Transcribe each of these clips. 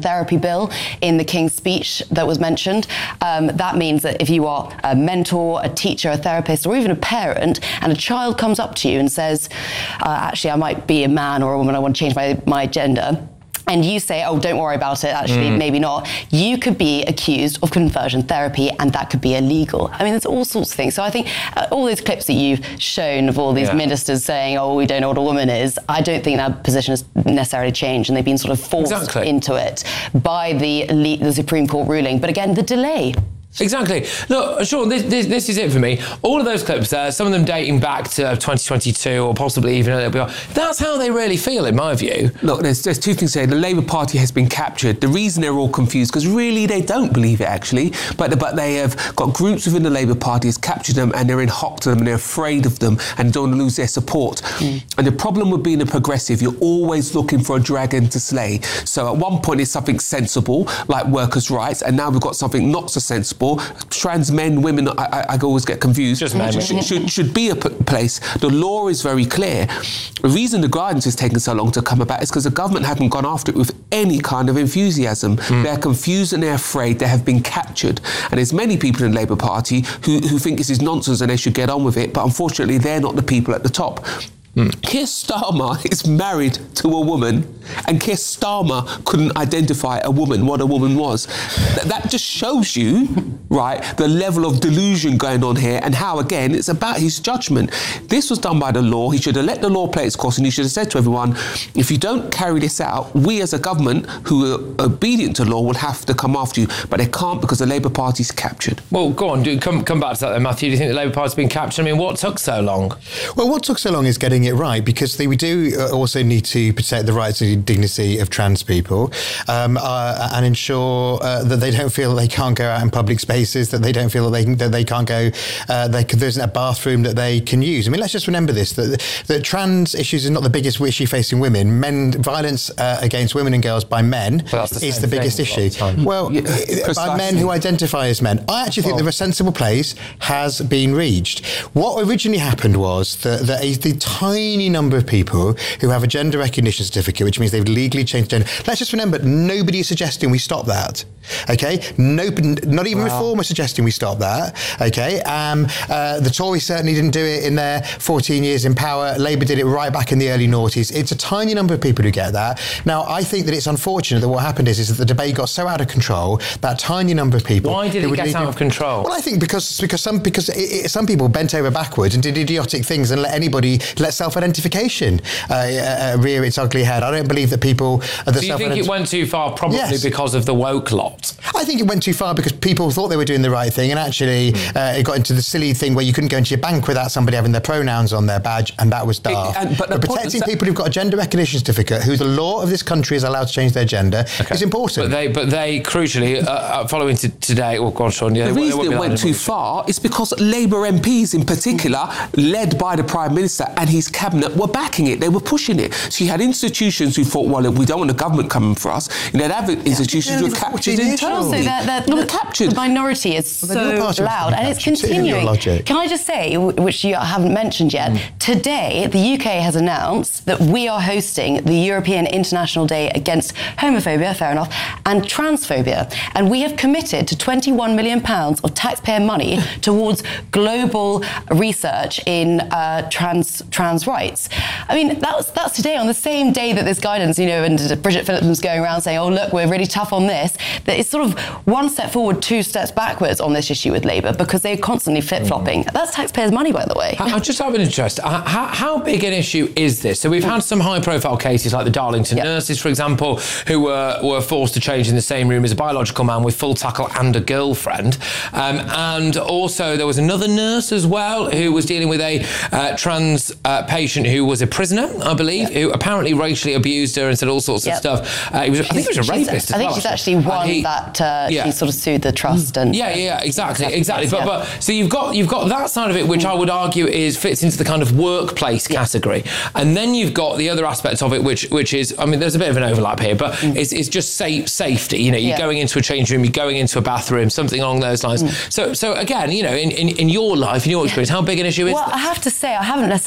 therapy bill in the King's Speech that was mentioned. That means that if you are a mentor, a teacher, a therapist, or even a parent, and a child comes up to you and says, actually, I might be a man or a woman, I want to change my gender, and you say, oh, don't worry about it, actually, maybe not, you could be accused of conversion therapy, and that could be illegal. I mean, there's all sorts of things. So I think all those clips that you've shown of all these ministers saying, oh, we don't know what a woman is, I don't think that position has necessarily changed, and they've been sort of forced into it by the Supreme Court ruling. But again, the delay. Exactly. Look, Sean, this is it for me. All of those clips there, some of them dating back to 2022 or possibly even a little bit. That's how they really feel, in my view. Look, there's two things here. The Labour Party has been captured. The reason they're all confused, because really they don't believe it, actually, but they have got groups within the Labour Party has captured them, and they're in hock to them, and they're afraid of them, and don't want to lose their support. And the problem with being a progressive, you're always looking for a dragon to slay. So at one point it's something sensible, like workers' rights, and now we've got something not so sensible. Trans men, women, I always get confused. Just men. Should be a place. The law is very clear. The reason the guidance has taken so long to come about is because the government haven't gone after it with any kind of enthusiasm. They're confused and they're afraid. They have been captured. And there's many people in the Labour Party who think this is nonsense and they should get on with it, but unfortunately they're not the people at the top. Keir Starmer is married to a woman, and Keir Starmer couldn't identify a woman, what a woman was. That just shows you, right, the level of delusion going on here, and how, again, it's about his judgment. This was done by the law. He should have let the law play its course, and he should have said to everyone, if you don't carry this out, we as a government who are obedient to law will have to come after you. But they can't, because the Labour Party's captured. Well, go on, come back to that then, Matthew. Do you think the Labour Party's been captured? I mean, what took so long? Well, what took so long is getting it right, because we do also need to protect the rights and dignity of trans people, and ensure that they don't feel they can't go out in public spaces, that they don't feel that they can't go, there isn't a bathroom that they can use. I mean, let's just remember this, that trans issues is not the biggest issue facing women. Violence against women and girls by men is the biggest issue. Well, by men who identify as men. I actually think that a sensible place has been reached. What originally happened was that the tiny number of people who have a gender recognition certificate, which means they've legally changed gender. Let's just remember, nobody is suggesting we stop that. Okay? Not even Reform are suggesting we stop that. Okay? The Tories certainly didn't do it in their 14 years in power. Labour did it right back in the early noughties. It's a tiny number of people who get that. Now, I think that it's unfortunate that what happened is that the debate got so out of control, that tiny number of people... Why did it get out of control? Well, I think because some people bent over backwards and did idiotic things and let self-identification rear its ugly head. I don't believe that people... Do you think it went too far, probably because of the woke lot? I think it went too far because people thought they were doing the right thing, and actually it got into the silly thing where you couldn't go into your bank without somebody having their pronouns on their badge, and that was daft. But protecting people who've got a gender recognition certificate, who the law of this country is allowed to change their gender, is important. But they crucially, following today... Oh, God, Sean, the reason it went too far is because Labour MPs in particular, led by the Prime Minister and his cabinet, were backing it. They were pushing it. So you had institutions who thought, well, we don't want the government coming for us. And then other institutions who were captured internally. The minority is so loud, and it's continuing. Can I just say, which you haven't mentioned yet, today the UK has announced that we are hosting the European International Day Against Homophobia, fair enough, and Transphobia. And we have committed to £21 million of taxpayer money towards global research in trans rights. I mean, that's today, on the same day that this guidance, and Bridget Phillipson's going around saying, oh, look, we're really tough on this, that it's sort of one step forward, two steps backwards on this issue with Labour, because they're constantly flip-flopping. That's taxpayers' money, by the way. I just have an interest. How big an issue is this? So we've had some high-profile cases like the Darlington nurses, for example, who were forced to change in the same room as a biological man with full tackle and a girlfriend. And also there was another nurse as well who was dealing with a trans patient who was a prisoner, I believe, who apparently racially abused her and said all sorts of stuff. I think he was a rapist as well. I think she's actually won that she sort of sued the trust. And exactly. But so you've got that side of it, which I would argue fits into the kind of workplace category, and then you've got the other aspect of it, which is, I mean, there's a bit of an overlap here, but it's just safety. You're going into a change room, you're going into a bathroom, something along those lines. So again, in your life, in your experience, how big an issue is this? I have to say, I haven't necessarily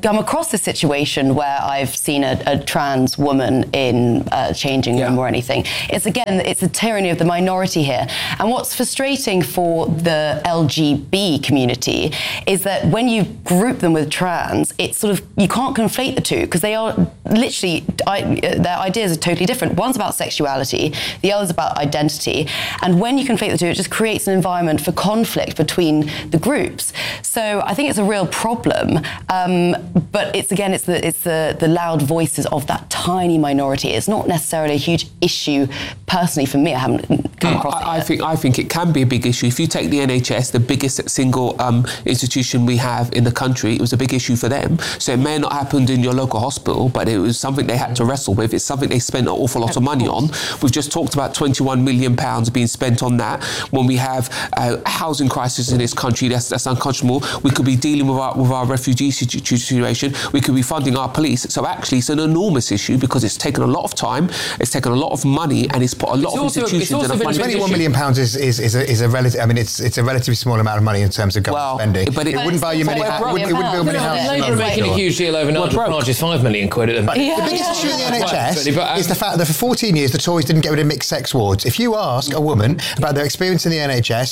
come across a situation where I've seen a trans woman in a changing room or anything. It's a tyranny of the minority here. And what's frustrating for the LGB community is that when you group them with trans, it's sort of, you can't conflate the two because they are literally, their ideas are totally different. One's about sexuality, the other's about identity. And when you conflate the two, it just creates an environment for conflict between the groups. So I think it's a real problem. But it's the loud voices of that tiny minority. It's not necessarily a huge issue personally for me. I haven't come across it yet. I think it can be a big issue. If you take the NHS, the biggest single institution we have in the country, it was a big issue for them. So it may have not happened in your local hospital, but it was something they had to wrestle with. It's something they spent an awful lot of money on. We've just talked about £21 million being spent on that. When we have a housing crisis in this country, that's unconscionable. We could be dealing with our refugee situation. We could be funding our police. So actually, it's an enormous issue because it's taken a lot of time, it's taken a lot of money, and it's put a lot of institutions in a money. £21 million is a relative. I mean, it's a relatively small amount of money in terms of government spending. But it wouldn't buy you many. It wouldn't build many houses. Labour are making a huge deal over Nigel Farage's £5 million at the moment. The biggest issue in the NHS is the fact that for 14 years the Tories didn't get rid of mixed sex wards. If you ask a woman about their experience in the NHS,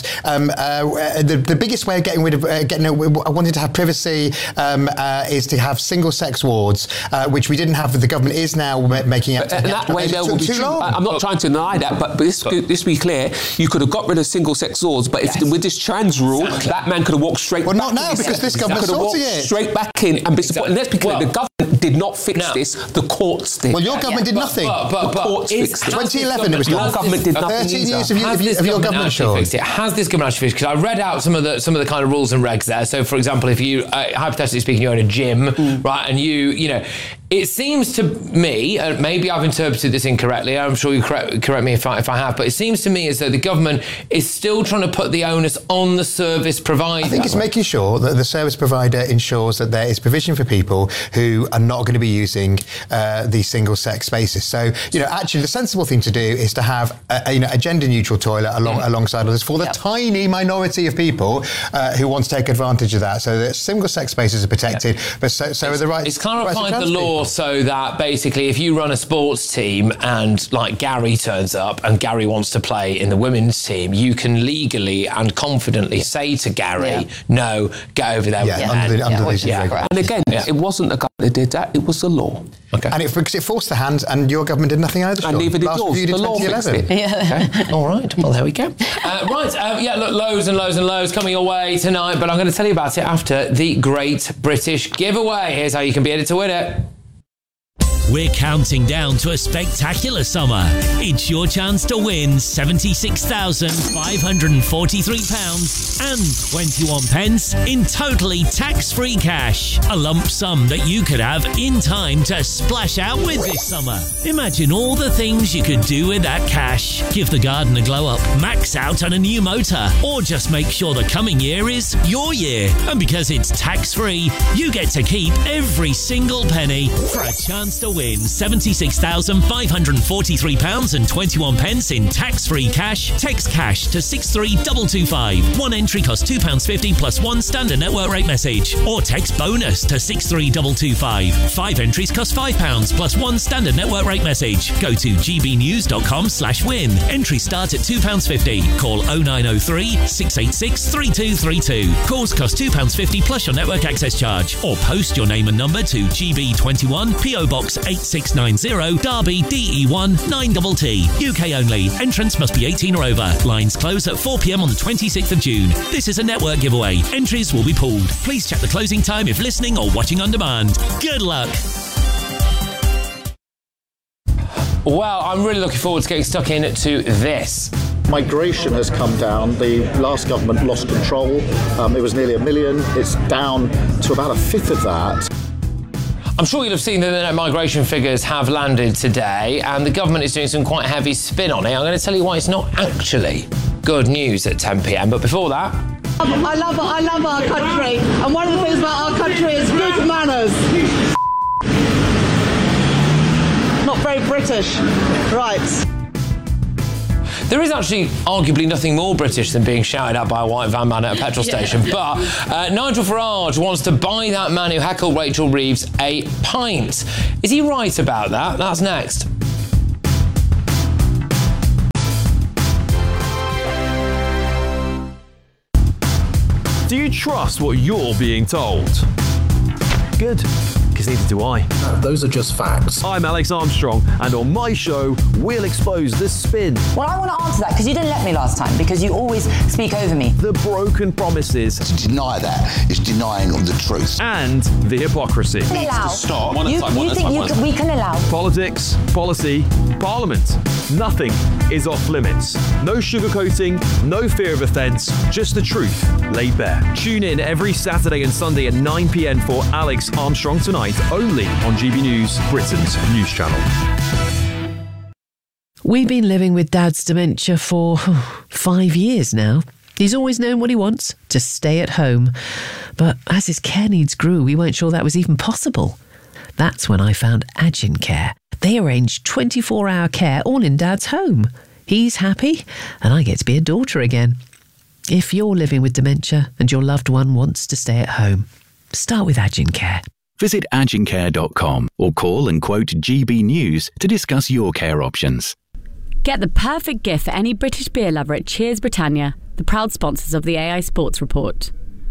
the biggest way of getting rid of wanting to have privacy is to have single sex wards, which we didn't have. The government is now making it. And that way there will be true. I'm not trying to deny that, but this be clear, you could have got rid of single sex wards, but if with this trans rule, that man could have walked straight back. Well, not now, because this government sorted it. Straight back in and be supported. And let's be clear, the government did not fix this, the courts did. Well, your government did nothing. The courts fixed it. 2011 it was done. Your government did nothing 13 years of your government fixed it. Has this government actually fixed it? Because I read out some of the kind of rules and regs there. So, for example, if you, hypothetically speaking, you own a gym, right, and you know, it seems to me, and maybe I've interpreted this incorrectly, I'm sure you correct me if I have, but it seems to me as though the government is still trying to put the onus on the service provider. I think it's making sure that the service provider ensures that there is provision for people who are not going to be using these single-sex spaces. So, you know, actually the sensible thing to do is to have a gender-neutral toilet alongside others for the tiny minority of people who want to take advantage of that. So that single-sex spaces are protected, but so are the rights. It's clarified the law so that basically if you run a sports team and like Gary turns up and Gary wants to play in the women's team, you can legally and confidently say to Gary, no, get over there with And again, it wasn't the government that did that, it was the law. Okay. And because it forced the hand, and your government did nothing either. And neither did yours. The law fixed it. Okay. All right. Well, there we go. Look, loads and loads and loads coming your way tonight, but I'm going to tell you about it after the Great British Giveaway. Here's how you can be entered to win it. We're counting down to a spectacular summer. It's your chance to win £76,543 and 21 pence in totally tax-free cash. A lump sum that you could have in time to splash out with this summer. Imagine all the things you could do with that cash. Give the garden a glow up, max out on a new motor, or just make sure the coming year is your year. And because it's tax-free, you get to keep every single penny for a chance to win £76,543 and 21 pence in tax-free cash. Text cash to 63225. One entry costs £2.50 plus one standard network rate message. Or text bonus to 63225. 5 entries cost £5 plus one standard network rate message. Go to gbnews.com/win. Entries start at £2.50. Call 0903 686 3232. Calls cost £2.50 plus your network access charge. Or post your name and number to GB21 PO Box 8690 Derby DE1 9TT. UK only. Entrance must be 18 or over. Lines close at 4 p.m. on the 26th of June. This is a network giveaway. Entries will be pulled. Please check the closing time if listening or watching on demand. Good luck. Well, I'm really looking forward to getting stuck into this. Migration has come down. The last government lost control. It was nearly 1 million. It's down to about a fifth of that. I'm sure you'll have seen that the net migration figures have landed today, and the government is doing some quite heavy spin on it. I'm going to tell you why it's not actually good news at 10 p.m. But before that, I love our country, and one of the things about our country is good manners. Not very British, right? There is actually arguably nothing more British than being shouted at by a white van man at a petrol station, but Nigel Farage wants to buy that man who heckled Rachel Reeves a pint. Is he right about that? That's next. Do you trust what you're being told? Good, because neither do I. Those are just facts. I'm Alex Armstrong, and on my show, we'll expose the spin. Well, I want to answer that, because you didn't let me last time, because you always speak over me. The broken promises. To deny that is denying the truth. And the hypocrisy. We can allow. We can allow. Politics, policy, parliament. Nothing is off limits. No sugarcoating, no fear of offence, just the truth laid bare. Tune in every Saturday and Sunday at 9 p.m. for Alex Armstrong Tonight, only on GB News, Britain's news channel. We've been living with Dad's dementia for 5 years now. He's always known what he wants, to stay at home. But as his care needs grew, we weren't sure that was even possible. That's when I found Agin Care. They arrange 24-hour care all in Dad's home. He's happy, and I get to be a daughter again. If you're living with dementia and your loved one wants to stay at home, start with Agin Care. Visit agincare.com or call and quote GB News to discuss your care options. Get the perfect gift for any British beer lover at Cheers Britannia, the proud sponsors of the AI Sports Report.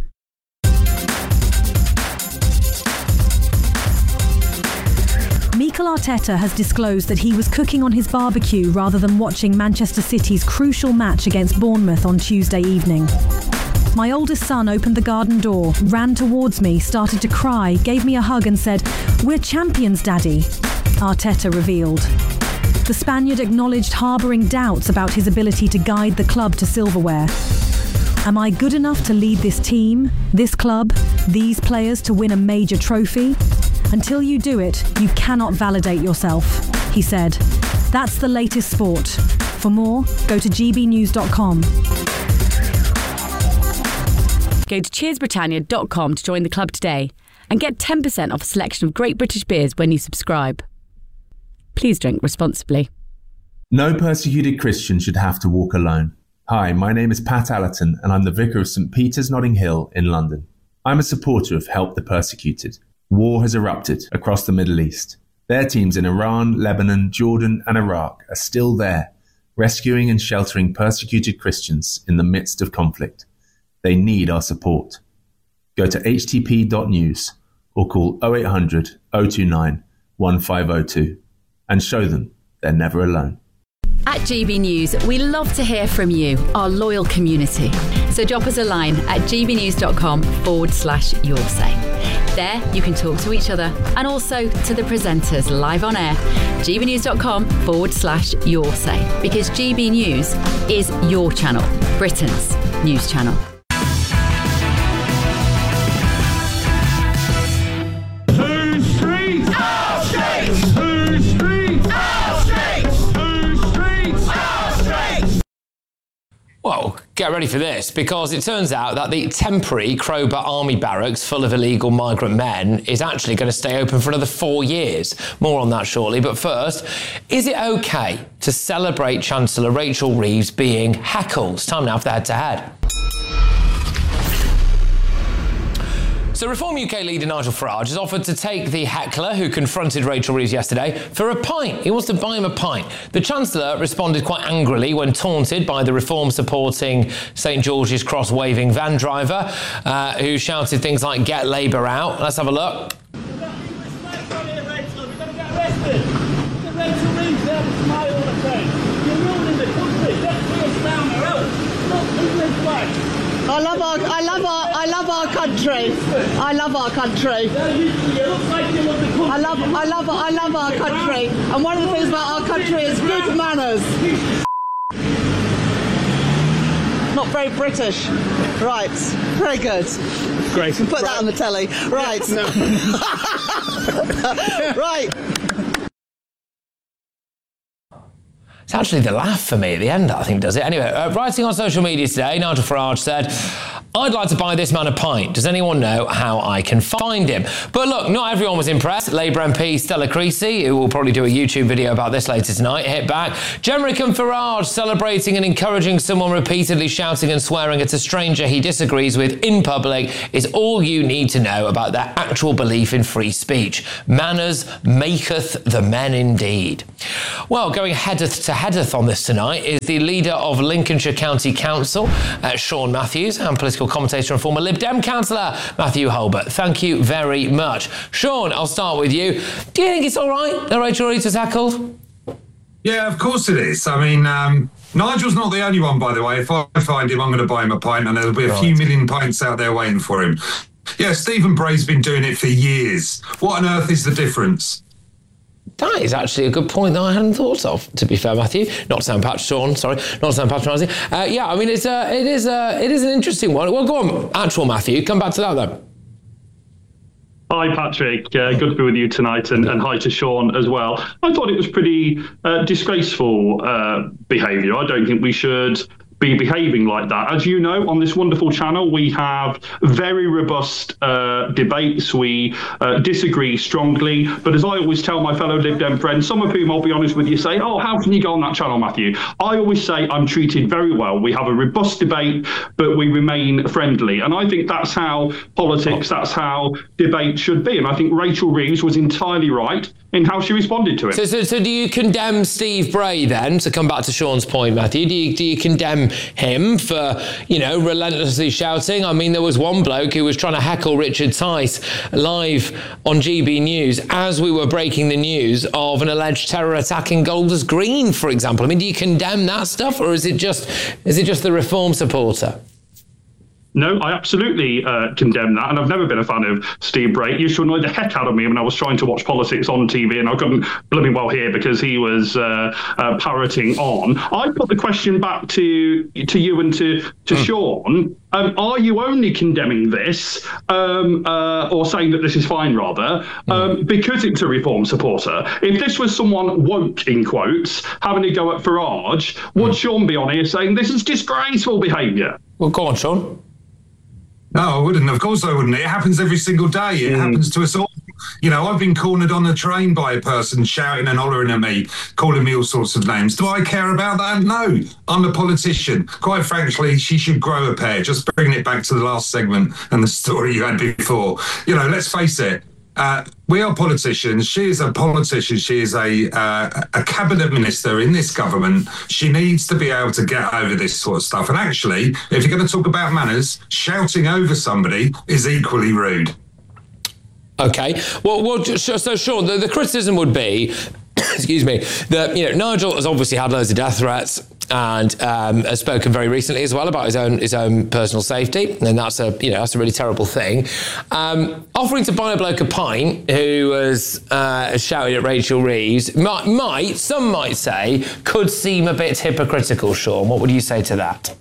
Mikel Arteta has disclosed that he was cooking on his barbecue rather than watching Manchester City's crucial match against Bournemouth on Tuesday evening. My oldest son opened the garden door, ran towards me, started to cry, gave me a hug and said, "We're champions, Daddy," Arteta revealed. The Spaniard acknowledged harbouring doubts about his ability to guide the club to silverware. Am I good enough to lead this team, this club, these players to win a major trophy? Until you do it, you cannot validate yourself, he said. That's the latest sport. For more, go to gbnews.com. Go to cheersbritannia.com to join the club today and get 10% off a selection of great British beers when you subscribe. Please drink responsibly. No persecuted Christian should have to walk alone. Hi, my name is Pat Allerton and I'm the Vicar of St Peter's Notting Hill in London. I'm a supporter of Help the Persecuted. War has erupted across the Middle East. Their teams in Iran, Lebanon, Jordan and Iraq are still there, rescuing and sheltering persecuted Christians in the midst of conflict. They need our support. Go to htp.news or call 0800 029 1502 and show them they're never alone. At GB News, we love to hear from you, our loyal community. So drop us a line at gbnews.com/yoursay. There, you can talk to each other and also to the presenters live on air. gbnews.com/yoursay. Because GB News is your channel, Britain's news channel. Well, get ready for this, because it turns out that the temporary Crowbar Army barracks full of illegal migrant men is actually going to stay open for another 4 years. More on that shortly. But first, is it okay to celebrate Chancellor Rachel Reeves being heckled? It's time now for the head-to-head. So Reform UK leader Nigel Farage has offered to take the heckler who confronted Rachel Reeves yesterday for a pint. He wants to buy him a pint. The Chancellor responded quite angrily when taunted by the Reform-supporting St George's Cross waving van driver who shouted things like, "Get Labour out." Let's have a look. I love our country. I love our country. I love our country. And one of the things about our country is good manners. Not very British. Right. Very good. Great. Put that on the telly. Right. Right. It's actually the laugh for me at the end that I think does it. Anyway, writing on social media today, Nigel Farage said, I'd like to buy this man a pint. Does anyone know how I can find him? But look, not everyone was impressed. Labour MP Stella Creasy, who will probably do a YouTube video about this later tonight, hit back. Jenrick and Farage celebrating and encouraging someone repeatedly shouting and swearing at a stranger he disagrees with in public is all you need to know about their actual belief in free speech. Manners maketh the men indeed. Well, going headeth to headeth on this tonight is the leader of Lincolnshire County Council, Sean Matthews, and political commentator and former Lib Dem councillor Matthew Hulbert. Thank you very much. Sean, I'll start with you. Do you think it's all right that Rachel Reeves was heckled? Yeah, of course it is. I mean, Nigel's not the only one, by the way. If I find him, I'm going to buy him a pint, and there'll be a few million pints out there waiting for him. Yeah, Stephen Bray's been doing it for years. What on earth is the difference? That is actually a good point that I hadn't thought of, to be fair, Matthew. Not to sound patronising. Yeah, I mean, it is an interesting one. Well, go on, actual Matthew. Come back to that, though. Hi, Patrick. Good to be with you tonight, and hi to Sean as well. I thought it was pretty disgraceful behaviour. I don't think we should be behaving like that. As you know, on this wonderful channel, we have very robust debates. We disagree strongly, but as I always tell my fellow Lib Dem friends, some of whom, I'll be honest with you, say, oh, how can you go on that channel, Matthew? I always say I'm treated very well. We have a robust debate, but we remain friendly. And I think that's how politics, that's how debate should be. And I think Rachel Reeves was entirely right in how she responded to it. So do you condemn Steve Bray then, to come back to Sean's point, Matthew? Do you condemn him for, relentlessly shouting? I mean, there was one bloke who was trying to heckle Richard Tice live on GB News as we were breaking the news of an alleged terror attack in Golders Green, for example. I mean, do you condemn that stuff, or is it just the Reform supporter? No, I absolutely condemn that, and I've never been a fan of Steve Bray. He used to annoy the heck out of me when I was trying to watch politics on TV, and I couldn't blooming well hear because he was parroting on. I put the question back to you and to Sean. Are you only condemning this, or saying that this is fine, rather, because it's a Reform supporter? If this was someone woke, in quotes, having a go at Farage, would Sean be on here saying this is disgraceful behaviour? Well, go on, Sean. No, I wouldn't. Of course I wouldn't. It happens every single day. It happens to us all. I've been cornered on the train by a person shouting and hollering at me, calling me all sorts of names. Do I care about that? No. I'm a politician. Quite frankly, she should grow a pair. Just bringing it back to the last segment and the story you had before. Let's face it. We are politicians. She is a politician. She is a cabinet minister in this government. She needs to be able to get over this sort of stuff. And actually, if you're going to talk about manners, shouting over somebody is equally rude. Okay. Well, so Sean, the criticism would be, excuse me, that Nigel has obviously had loads of death threats and has spoken very recently as well about his own personal safety, and that's a really terrible thing. Offering to buy a bloke a pint who was shouting at Rachel Reeves some might say could seem a bit hypocritical. Sean, what would you say to that?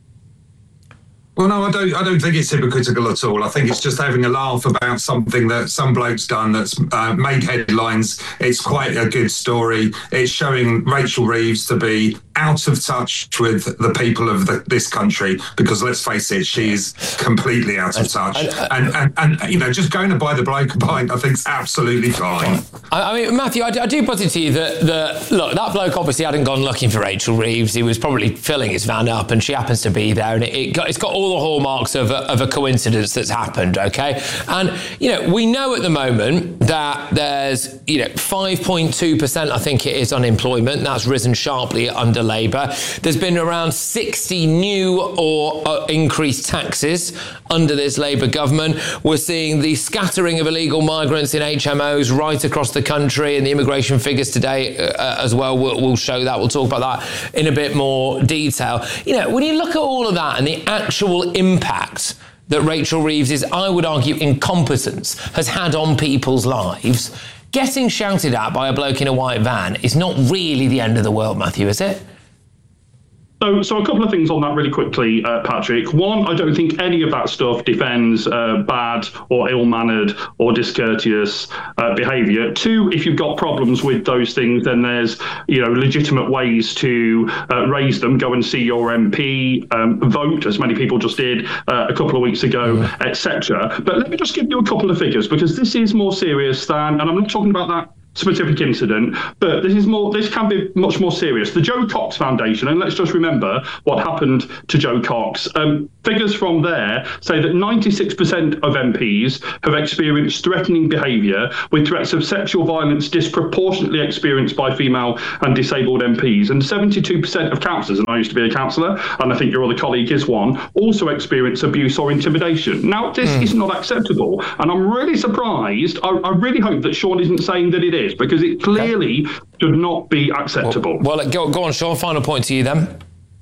Well, no, I don't think it's hypocritical at all. I think it's just having a laugh about something that some bloke's done that's made headlines. It's quite a good story. It's showing Rachel Reeves to be out of touch with the people of this country, because let's face it, she is completely out of touch. And just going to buy the bloke a pint, I think is absolutely fine. I mean, Matthew, I do put it to you that look, that bloke obviously hadn't gone looking for Rachel Reeves. He was probably filling his van up, and she happens to be there, and it's got all the hallmarks of a coincidence that's happened. Okay, and we know at the moment that there's 5.2%, I think it is, unemployment. That's risen sharply under Labour. There's been around 60 new or increased taxes under this Labour government. We're seeing the scattering of illegal migrants in HMOs right across the country, and the immigration figures today as well will show that. We'll talk about that in a bit more detail. When you look at all of that and the actual impact that Rachel Reeves' I would argue, incompetence has had on people's lives, getting shouted at by a bloke in a white van is not really the end of the world, Matthew, is it? So a couple of things on that really quickly, Patrick. One, I don't think any of that stuff defends bad or ill-mannered or discourteous behaviour. Two, if you've got problems with those things, then there's legitimate ways to raise them. Go and see your MP, vote, as many people just did a couple of weeks ago, etc. But let me just give you a couple of figures, because this is more serious than, and I'm not talking about that specific incident, but this can be much more serious. The Joe Cox Foundation, and let's just remember what happened to Joe Cox. Figures from there say that 96% of MPs have experienced threatening behaviour, with threats of sexual violence disproportionately experienced by female and disabled MPs. And 72% of councillors, and I used to be a councillor, and I think your other colleague is one, also experience abuse or intimidation. Now, this is not acceptable, and I'm really surprised. I really hope that Sean isn't saying that it is, because it clearly should not be acceptable. Well, go on, Sean. Final point to you then.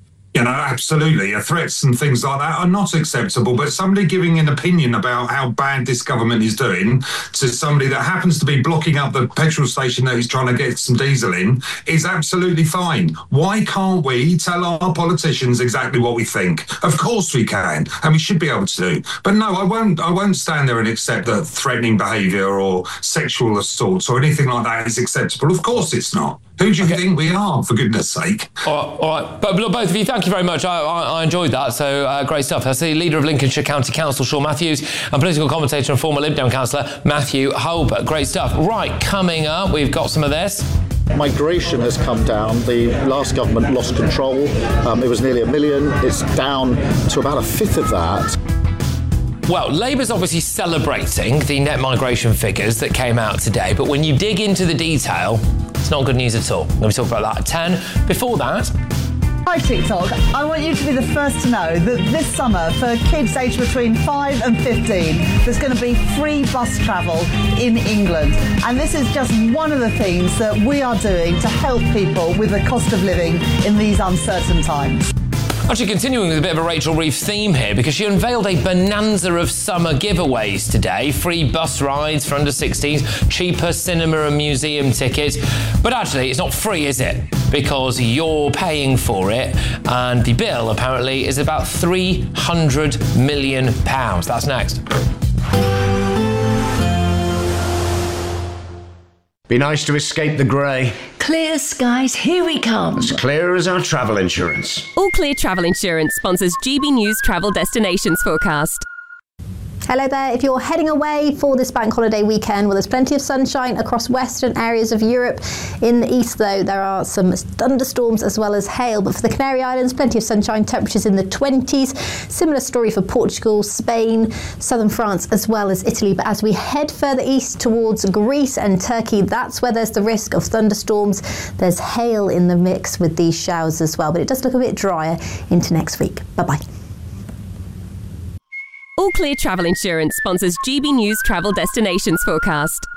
Absolutely. Threats and things like that are not acceptable. But somebody giving an opinion about how bad this government is doing to somebody that happens to be blocking up the petrol station that he's trying to get some diesel in is absolutely fine. Why can't we tell our politicians exactly what we think? Of course we can, and we should be able to. But no, I won't stand there and accept that threatening behaviour or sexual assaults or anything like that is acceptable. Of course it's not. Who do you think we are, for goodness sake? All right. But both of you, thank you very much. I enjoyed that. So great stuff. That's the leader of Lincolnshire County Council, Sean Matthews, and political commentator and former Lib Dem councillor, Matthew Holbert. Great stuff. Right, coming up, we've got some of this. Migration has come down. The last government lost control. It was nearly 1 million. It's down to about a fifth of that. Well, Labour's obviously celebrating the net migration figures that came out today, but when you dig into the detail, it's not good news at all. We're going to talk about that at 10. Before that... Hi TikTok, I want you to be the first to know that this summer for kids aged between 5 and 15 there's going to be free bus travel in England, and this is just one of the things that we are doing to help people with the cost of living in these uncertain times. Actually, continuing with a bit of a Rachel Reeves theme here, because she unveiled a bonanza of summer giveaways today. Free bus rides for under 16s, cheaper cinema and museum tickets. But actually, it's not free, is it? Because you're paying for it, and the bill, apparently, is about £300 million. That's next. Be nice to escape the grey. Clear skies, here we come. As clear as our travel insurance. All Clear Travel Insurance sponsors GB News Travel Destinations Forecast. Hello there. If you're heading away for this bank holiday weekend, well, there's plenty of sunshine across western areas of Europe. In the east, though, there are some thunderstorms as well as hail. But for the Canary Islands, plenty of sunshine, temperatures in the 20s. Similar story for Portugal, Spain, southern France, as well as Italy. But as we head further east towards Greece and Turkey, that's where there's the risk of thunderstorms. There's hail in the mix with these showers as well. But it does look a bit drier into next week. Bye-bye. All Clear Travel Insurance sponsors GB News Travel Destinations Forecast.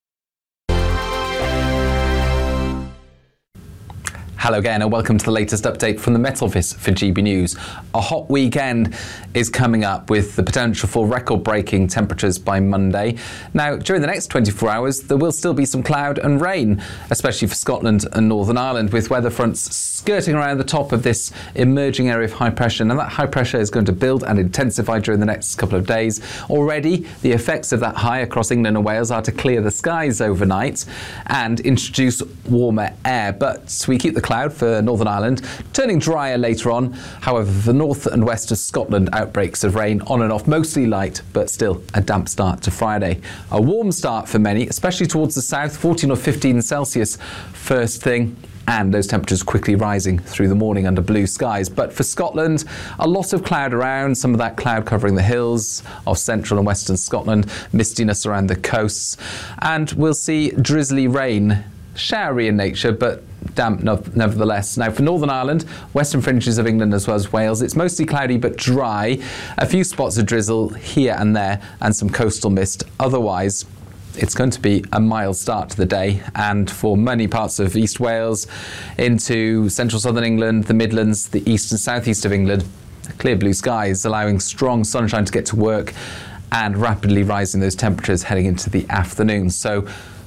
Hello again and welcome to the latest update from the Met Office for GB News. A hot weekend is coming up with the potential for record-breaking temperatures by Monday. Now, during the next 24 hours, there will still be some cloud and rain, especially for Scotland and Northern Ireland, with weather fronts skirting around the top of this emerging area of high pressure. And that high pressure is going to build and intensify during the next couple of days. Already, the effects of that high across England and Wales are to clear the skies overnight and introduce warmer air. But we keep the cloud for Northern Ireland, turning drier later on. However, for north and west of Scotland, outbreaks of rain on and off, mostly light, but still a damp start to Friday. A warm start for many, especially towards the south, 14 or 15 Celsius first thing, and those temperatures quickly rising through the morning under blue skies. But for Scotland, a lot of cloud around, some of that cloud covering the hills of central and western Scotland, mistiness around the coasts, and we'll see drizzly rain, showery in nature, but damp nevertheless. Now for Northern Ireland, western fringes of England as well as Wales, it's mostly cloudy but dry. A few spots of drizzle here and there and some coastal mist. Otherwise, it's going to be a mild start to the day, and for many parts of East Wales into central southern England, the Midlands, the east and southeast of England, clear blue skies allowing strong sunshine to get to work and rapidly rising those temperatures heading into the afternoon. So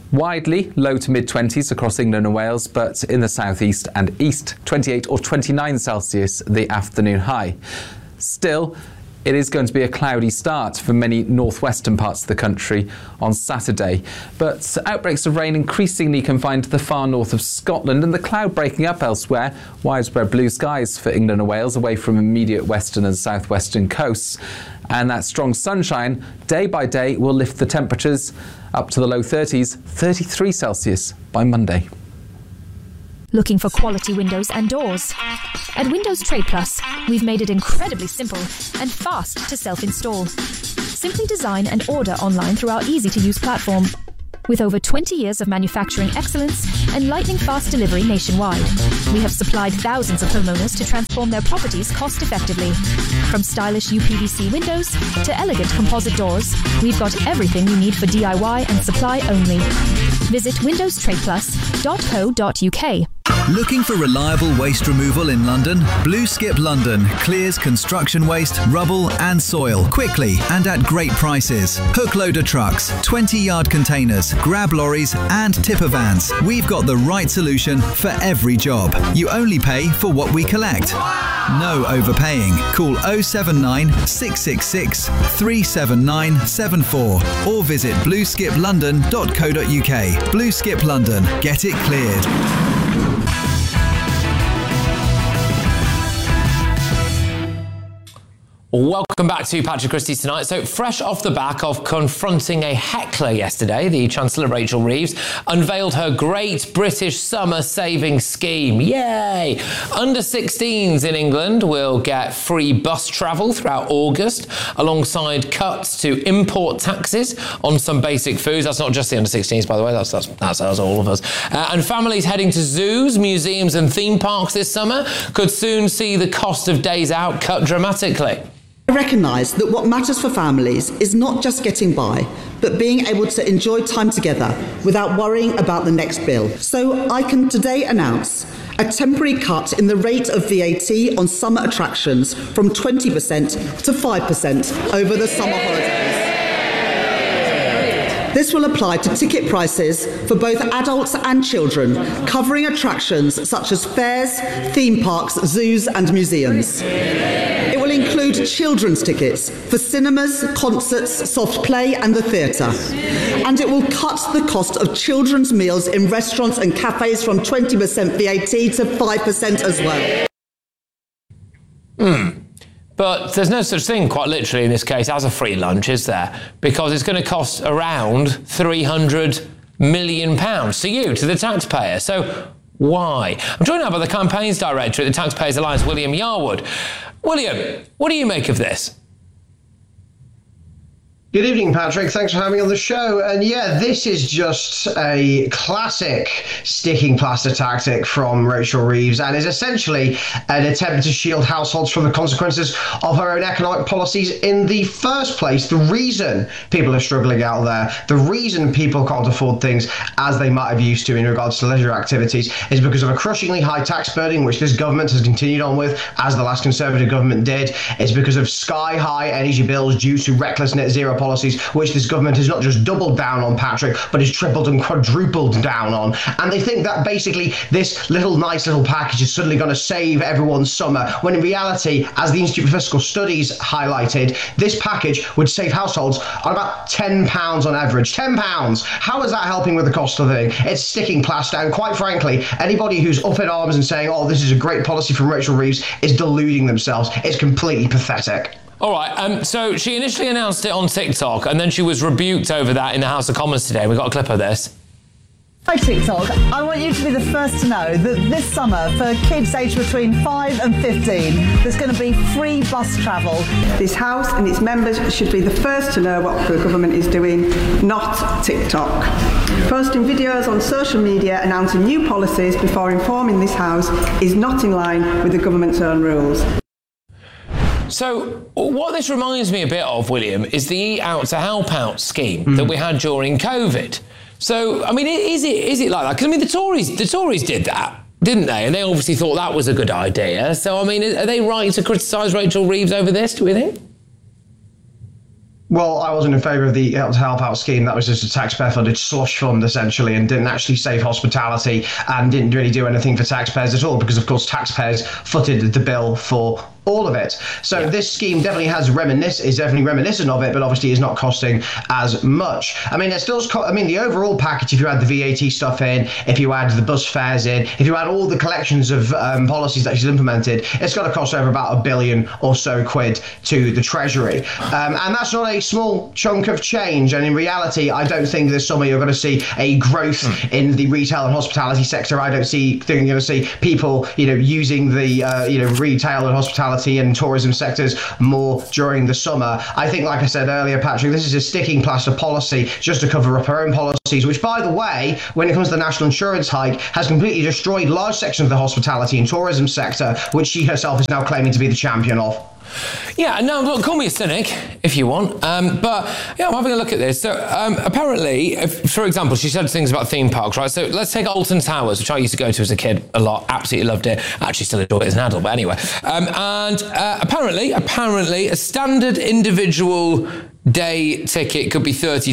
Widely, low to mid-20s across England and Wales, but in the southeast and east, 28 or 29 Celsius the afternoon high. Still, it is going to be a cloudy start for many northwestern parts of the country on Saturday, but outbreaks of rain increasingly confined to the far north of Scotland and the cloud breaking up elsewhere. Widespread blue skies for England and Wales away from immediate western and southwestern coasts. And that strong sunshine, day by day, will lift the temperatures up to the low 30s, 33 Celsius by Monday. Looking for quality windows and doors? At Windows Trade Plus, we've made it incredibly simple and fast to self-install. Simply design and order online through our easy-to-use platform. With over 20 years of manufacturing excellence and lightning-fast delivery nationwide, we have supplied thousands of homeowners to transform their properties cost-effectively. From stylish UPVC windows to elegant composite doors, we've got everything you need for DIY and supply only. Visit windowstradeplus.co.uk. Looking for reliable waste removal in London? Blue Skip London clears construction waste, rubble and soil quickly and at great prices. Hook loader trucks, 20-yard containers, grab lorries and tipper vans. We've got the right solution for every job. You only pay for what we collect. No overpaying. Call 079 666 37974 or visit blueskiplondon.co.uk. Blue Skip London. Get it cleared. Welcome back to Patrick Christie's Tonight. So, fresh off the back of confronting a heckler yesterday, the Chancellor Rachel Reeves unveiled her Great British Summer Savings Scheme. Yay! Under 16s in England will get free bus travel throughout August, alongside cuts to import taxes on some basic foods. That's not just the under 16s, by the way. That's all of us. And families heading to zoos, museums and theme parks this summer could soon see the cost of days out cut dramatically. I recognise that what matters for families is not just getting by, but being able to enjoy time together without worrying about the next bill. So I can today announce a temporary cut in the rate of VAT on summer attractions from 20% to 5% over the summer holidays. This will apply to ticket prices for both adults and children, covering attractions such as fairs, theme parks, zoos and museums. It will include children's tickets for cinemas, concerts, soft play and the theatre. And it will cut the cost of children's meals in restaurants and cafes from 20% VAT to 5% as well. But there's no such thing, quite literally in this case, as a free lunch, is there? Because it's going to cost around £300 million to you, to the taxpayer. So why? I'm joined now by the campaigns director at the Taxpayers Alliance, William Yarwood. William, what do you make of this? Good evening, Patrick. Thanks for having me on the show. And yeah, this is just a classic sticking plaster tactic from Rachel Reeves and is essentially an attempt to shield households from the consequences of her own economic policies in the first place. The reason people are struggling out there, the reason people can't afford things as they might have used to in regards to leisure activities is because of a crushingly high tax burden, which this government has continued on with, as the last Conservative government did. It's because of sky-high energy bills due to reckless net zero policies, which this government has not just doubled down on, Patrick, but has tripled and quadrupled down on. And they think that basically this nice little package is suddenly going to save everyone's summer, when in reality, as the Institute for Fiscal Studies highlighted, this package would save households on about £10 on average. £10! How is that helping with the cost of living? It's sticking plaster, and quite frankly, anybody who's up in arms and saying, oh, this is a great policy from Rachel Reeves is deluding themselves. It's completely pathetic. All right, so she initially announced it on TikTok and then she was rebuked over that in the House of Commons today. We've got a clip of this. Hi TikTok, I want you to be the first to know that this summer for kids aged between 5 and 15 there's going to be free bus travel. This House and its members should be the first to know what the government is doing, not TikTok. Posting videos on social media announcing new policies before informing this House is not in line with the government's own rules. So what this reminds me a bit of, William, is the Eat Out to Help Out scheme that we had during COVID. So, I mean, is it like that? Because, I mean, the Tories did that, didn't they? And they obviously thought that was a good idea. So, I mean, are they right to criticise Rachel Reeves over this, do we think? Well, I wasn't in favour of the Help Out scheme. That was just a taxpayer-funded slush fund, essentially, and didn't actually save hospitality and didn't really do anything for taxpayers at all because, of course, taxpayers footed the bill for all of it. So this scheme definitely is definitely reminiscent of it, but obviously is not costing as much. I mean, it still. The overall package, if you add the VAT stuff in, if you add the bus fares in, if you add all the collections of policies that she's implemented, it's going to cost over about £1 billion or so to the Treasury. And that's not a small chunk of change. And in reality, I don't think this summer you're going to see a growth in the retail and hospitality sector. I don't think you're going to see people, using the, retail and hospitality and tourism sectors more during the summer. I think, like I said earlier, Patrick, this is a sticking plaster policy just to cover up her own policies, which, by the way, when it comes to the national insurance hike, has completely destroyed large sections of the hospitality and tourism sector, which she herself is now claiming to be the champion of. Yeah, no, look, call me a cynic if you want, but I'm having a look at this. So apparently, for example, she said things about theme parks, right? So let's take Alton Towers, which I used to go to as a kid a lot, absolutely loved it, actually still enjoy it as an adult, but anyway. Apparently, a standard individual day ticket could be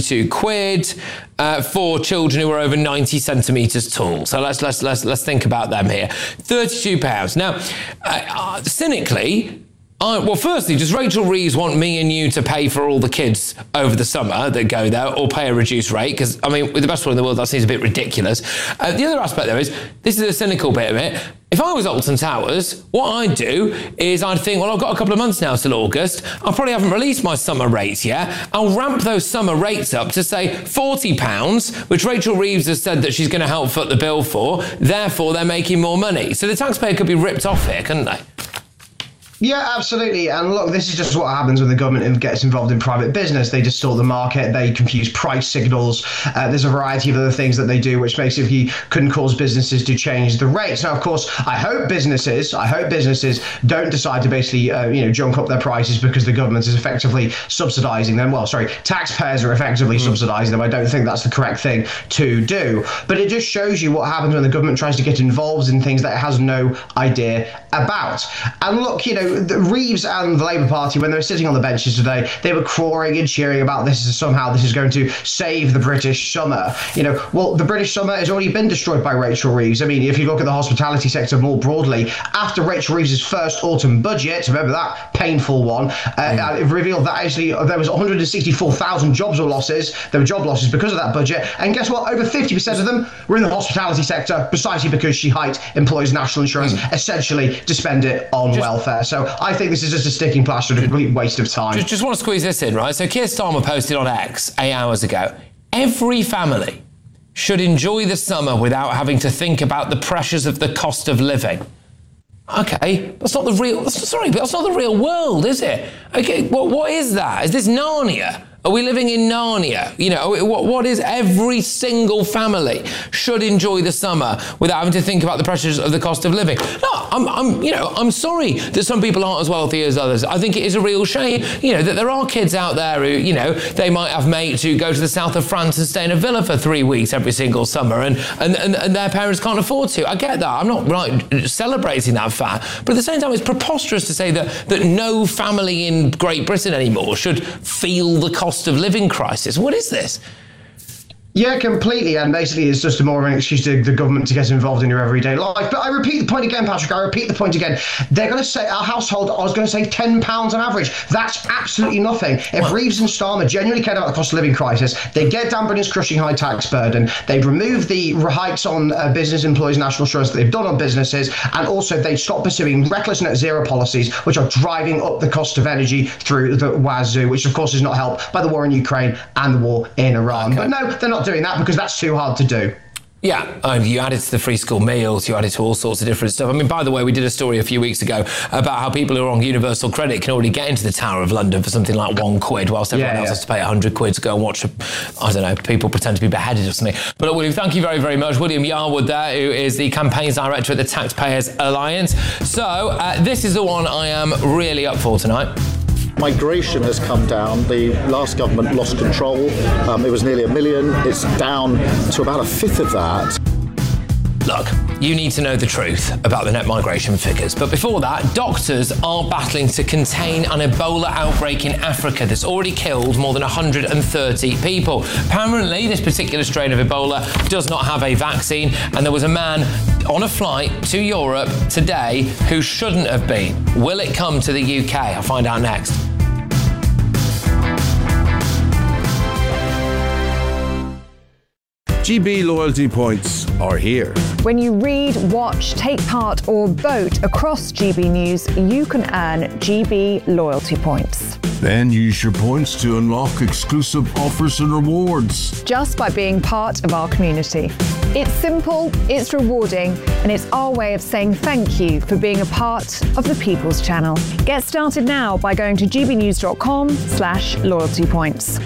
£32 for children who are over 90 centimetres tall. So let's think about them here. £32. Now, cynically, firstly, does Rachel Reeves want me and you to pay for all the kids over the summer that go there, or pay a reduced rate? Because, with the best one in the world, that seems a bit ridiculous. The other aspect there is, this is a cynical bit of it. If I was Alton Towers, what I'd do is I'd think, well, I've got a couple of months now till August. I probably haven't released my summer rates yet. I'll ramp those summer rates up to, say, £40, which Rachel Reeves has said that she's going to help foot the bill for. Therefore, they're making more money. So the taxpayer could be ripped off here, couldn't they? Yeah, absolutely. And look, this is just what happens when the government gets involved in private business. They distort the market, they confuse price signals. There's a variety of other things that they do, which basically can cause businesses to change the rates. Now, of course, I hope businesses don't decide to basically, junk up their prices because the government is effectively subsidising them. Well, sorry, taxpayers are effectively subsidising them. I don't think that's the correct thing to do. But it just shows you what happens when the government tries to get involved in things that it has no idea about. And look, the Reeves and the Labour Party, when they were sitting on the benches today, they were crowing and cheering about this as somehow this is going to save the British summer. The British summer has already been destroyed by Rachel Reeves. If you look at the hospitality sector more broadly, after Rachel Reeves' first autumn budget, remember that painful one, it revealed that actually there was 164,000 jobs or losses. There were job losses because of that budget. And guess what? Over 50% of them were in the hospitality sector, precisely because she hiked employees' national insurance, essentially to spend it on welfare. So I think this is just a sticking plaster and a complete waste of time. Just want to squeeze this in, right? So Keir Starmer posted on X 8 hours ago, every family should enjoy the summer without having to think about the pressures of the cost of living. Okay, that's not the real world, is it? Okay, what is that? Is this Narnia? Are we living in Narnia? What is every single family should enjoy the summer without having to think about the pressures of the cost of living? No, I'm sorry that some people aren't as wealthy as others. I think it is a real shame, that there are kids out there who, they might have mates who go to the south of France and stay in a villa for 3 weeks every single summer and their parents can't afford to. I get that. I'm not celebrating that fact. But at the same time, it's preposterous to say that no family in Great Britain anymore should feel the cost of living crisis. What is this? Yeah, completely. And basically, it's just more of an excuse to the government to get involved in your everyday life. But I repeat the point again, Patrick. They're going to say our household is going to save £10 on average. That's absolutely nothing. If Reeves and Starmer genuinely cared about the cost of living crisis, they'd get down Britain's crushing high tax burden. They'd remove the hikes on business employees' national insurance that they've done on businesses, and also they'd stop pursuing reckless net zero policies, which are driving up the cost of energy through the wazoo, which of course is not helped by the war in Ukraine and the war in Iran. Okay. But no, they're not doing that because that's too hard to do. Yeah, you added to the free school meals, you added to all sorts of different stuff. By the way, we did a story a few weeks ago about how people who are on universal credit can already get into the Tower of London for something like £1, whilst everyone else has to pay £100 to go and watch, people pretend to be beheaded or something. But William, thank you very, very much. William Yarwood there, who is the campaigns director at the Taxpayers Alliance. So this is the one I am really up for tonight. Migration has come down. The last government lost control. It was nearly 1 million. It's down to about a fifth of that. Look, you need to know the truth about the net migration figures. But before that, doctors are battling to contain an Ebola outbreak in Africa that's already killed more than 130 people. Apparently, this particular strain of Ebola does not have a vaccine, and there was a man on a flight to Europe today who shouldn't have been. Will it come to the UK? I'll find out next. GB loyalty points are here. When you read, watch, take part or vote across GB News, you can earn GB loyalty points. Then use your points to unlock exclusive offers and rewards. Just by being part of our community. It's simple, it's rewarding, and it's our way of saying thank you for being a part of the People's Channel. Get started now by going to gbnews.com/loyalty points.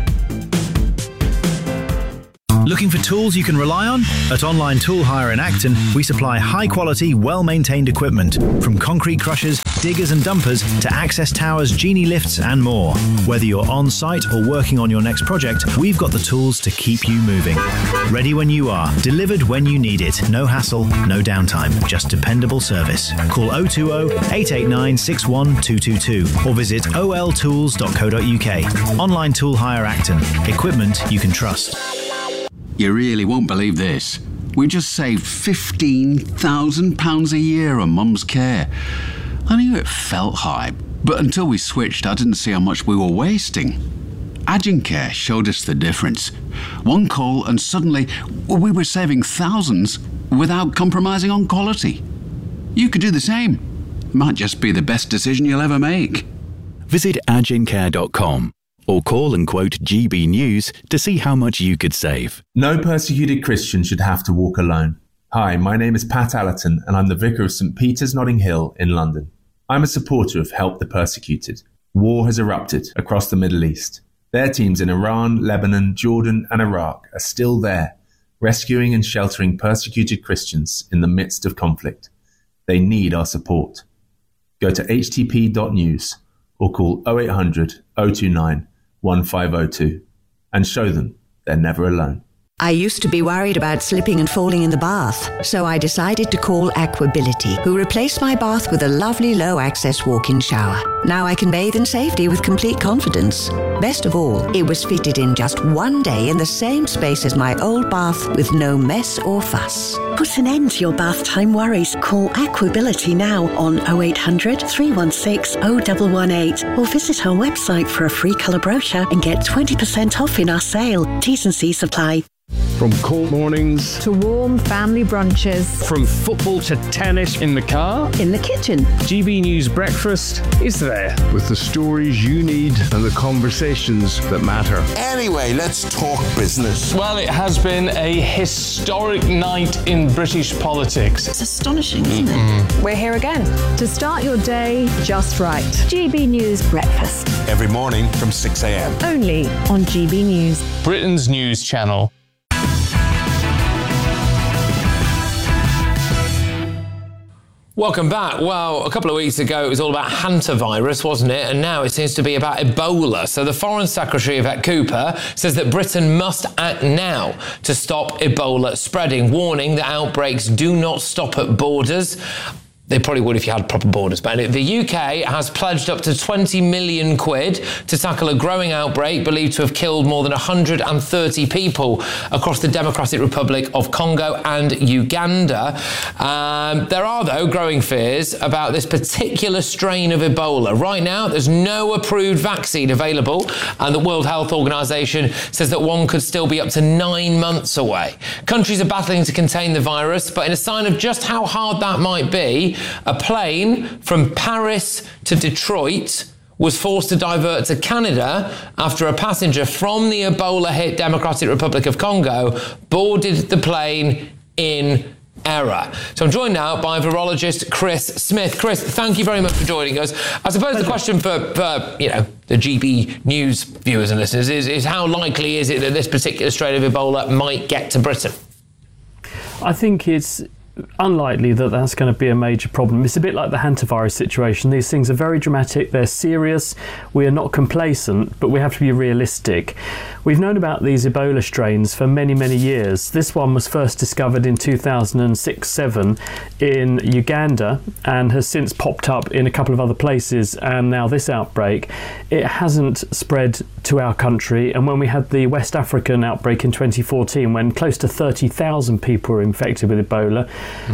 Looking for tools you can rely on? At Online Tool Hire in Acton, we supply high-quality, well-maintained equipment, from concrete crushers, diggers and dumpers, to access towers, genie lifts and more. Whether you're on-site or working on your next project, we've got the tools to keep you moving. Ready when you are, delivered when you need it. No hassle, no downtime, just dependable service. Call 020-889-61222 or visit oltools.co.uk. Online Tool Hire Acton. Equipment you can trust. You really won't believe this. We just saved £15,000 a year on Mum's care. I knew it felt high, but until we switched, I didn't see how much we were wasting. Agencare showed us the difference. One call and suddenly we were saving thousands without compromising on quality. You could do the same. Might just be the best decision you'll ever make. Visit agencare.com. or call and quote GB News to see how much you could save. No persecuted Christian should have to walk alone. Hi, my name is Pat Allerton and I'm the Vicar of St Peter's Notting Hill in London. I'm a supporter of Help the Persecuted. War has erupted across the Middle East. Their teams in Iran, Lebanon, Jordan and Iraq are still there, rescuing and sheltering persecuted Christians in the midst of conflict. They need our support. Go to htp.news or call 0800 029 1502 and show them they're never alone. I used to be worried about slipping and falling in the bath, so I decided to call Aquability, who replaced my bath with a lovely low-access walk-in shower. Now I can bathe in safety with complete confidence. Best of all, it was fitted in just one day in the same space as my old bath with no mess or fuss. Put an end to your bath time worries. Call Aquability now on 0800 316 0118 or visit our website for a free colour brochure and get 20% off in our sale. T's and C's apply. From cold mornings to warm family brunches, from football to tennis in the car, in the kitchen, GB News Breakfast is there with the stories you need and the conversations that matter. Anyway, let's talk business. Well, it has been a historic night in British politics. It's astonishing, isn't it? We're here again to start your day just right. GB News Breakfast. Every morning from 6 a.m. Only on GB News. Britain's news channel. Welcome back. Well, a couple of weeks ago it was all about hantavirus, wasn't it? And now it seems to be about Ebola. So the Foreign Secretary, Yvette Cooper, says that Britain must act now to stop Ebola spreading, warning that outbreaks do not stop at borders. They probably would if you had proper borders. But the UK has pledged up to 20 million quid to tackle a growing outbreak believed to have killed more than 130 people across the Democratic Republic of Congo and Uganda. There are, though, growing fears about this particular strain of Ebola. Right now, there's no approved vaccine available, and the World Health Organization says that one could still be up to 9 months away. Countries are battling to contain the virus, but in a sign of just how hard that might be, a plane from Paris to Detroit was forced to divert to Canada after a passenger from the Ebola-hit Democratic Republic of Congo boarded the plane in error. So I'm joined now by virologist Chris Smith. Chris, thank you very much for joining us. I suppose the question for the GB News viewers and listeners is how likely is it that this particular strain of Ebola might get to Britain? I think it's unlikely that that's going to be a major problem. It's a bit like the hantavirus situation. These things are very dramatic, they're serious, we are not complacent, but we have to be realistic. We've known about these Ebola strains for many, many years. This one was first discovered in 2006-07 in Uganda and has since popped up in a couple of other places, and now this outbreak. It hasn't spread to our country, and when we had the West African outbreak in 2014, when close to 30,000 people were infected with Ebola,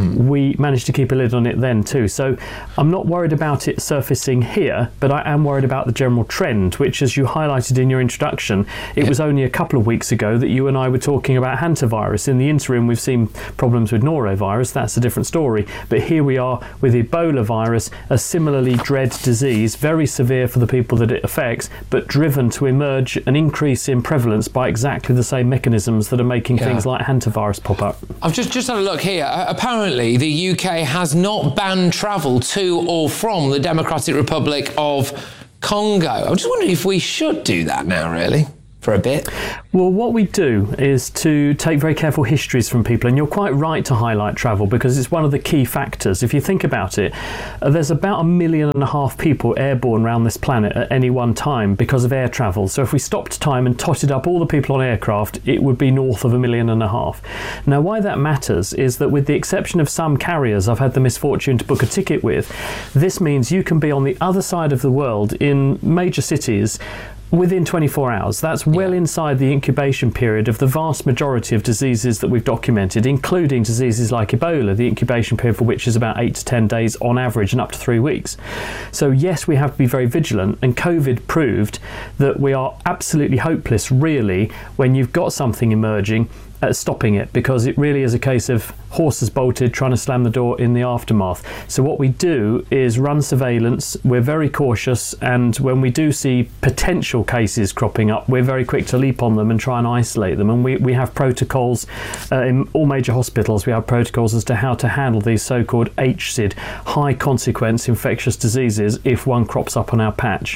we managed to keep a lid on it then too. So I'm not worried about it surfacing here, but I am worried about the general trend, which, as you highlighted in your introduction, it was only a couple of weeks ago that you and I were talking about hantavirus. In the interim, we've seen problems with norovirus. That's a different story. But here we are with Ebola virus, a similarly dread disease, very severe for the people that it affects, but driven to emerge an increase in prevalence by exactly the same mechanisms that are making things like hantavirus pop up. I've just had a look here. Apparently, the UK has not banned travel to or from the Democratic Republic of Congo. I'm just wondering if we should do that now, really, for a bit. Well, what we do is to take very careful histories from people, and you're quite right to highlight travel because it's one of the key factors. If you think about it, there's about 1.5 million people airborne around this planet at any one time because of air travel. So if we stopped time and totted up all the people on aircraft, it would be north of 1.5 million. Now, why that matters is that with the exception of some carriers I've had the misfortune to book a ticket with, this means you can be on the other side of the world in major cities within 24 hours. That's well inside the incubation period of the vast majority of diseases that we've documented, including diseases like Ebola, the incubation period for which is about 8 to 10 days on average and up to 3 weeks. So yes, we have to be very vigilant, and COVID proved that we are absolutely hopeless, really, when you've got something emerging, at stopping it, because it really is a case of horses bolted trying to slam the door in the aftermath. So what we do is run surveillance, we're very cautious, and when we do see potential cases cropping up, we're very quick to leap on them and try and isolate them. And we have protocols in all major hospitals. We have protocols as to how to handle these so-called HSID, high consequence infectious diseases, if one crops up on our patch.